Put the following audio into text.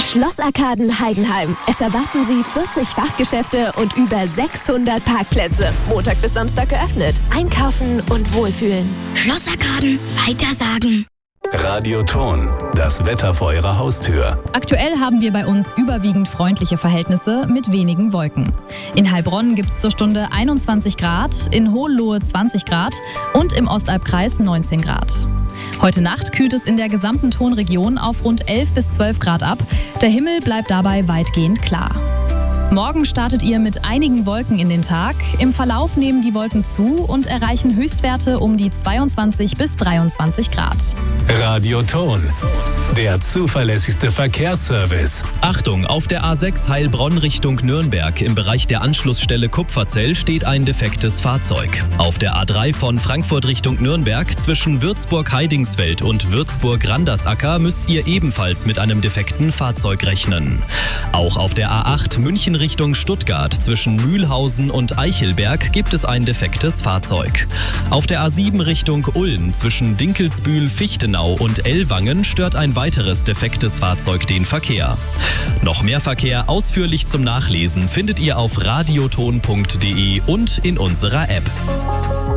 Schlossarkaden Heidenheim. Es erwarten Sie 40 Fachgeschäfte und über 600 Parkplätze. Montag bis Samstag geöffnet. Einkaufen und wohlfühlen. Schlossarkaden, weitersagen. Radio Ton, das Wetter vor Ihrer Haustür. Aktuell haben wir bei uns überwiegend freundliche Verhältnisse mit wenigen Wolken. In Heilbronn gibt es zur Stunde 21 Grad, in Hohenlohe 20 Grad und im Ostalbkreis 19 Grad. Heute Nacht kühlt es in der gesamten Tonregion auf rund 11 bis 12 Grad ab. Der Himmel bleibt dabei weitgehend klar. Morgen startet ihr mit einigen Wolken in den Tag. Im Verlauf nehmen die Wolken zu und erreichen Höchstwerte um die 22 bis 23 Grad. Radio Ton, der zuverlässigste Verkehrsservice. Achtung, auf der A6 Heilbronn Richtung Nürnberg im Bereich der Anschlussstelle Kupferzell steht ein defektes Fahrzeug. Auf der A3 von Frankfurt Richtung Nürnberg zwischen Würzburg-Heidingsfeld und Würzburg-Randersacker müsst ihr ebenfalls mit einem defekten Fahrzeug rechnen. Auch auf der A8 München Richtung Stuttgart zwischen Mühlhausen und Eichelberg gibt es ein defektes Fahrzeug. Auf der A7 Richtung Ulm zwischen Dinkelsbühl, Fichtenau und Ellwangen stört ein weiteres defektes Fahrzeug den Verkehr. Noch mehr Verkehr ausführlich zum Nachlesen findet ihr auf radioton.de und in unserer App.